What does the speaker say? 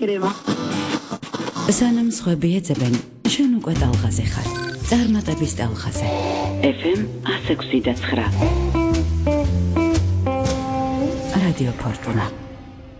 იკრება. სანამ სხვები ეძებენ, შენ უკვე ტალღაზე ხარ. წარმატების ტალღაზე. FM 106.9. რადიო ფორტუნა.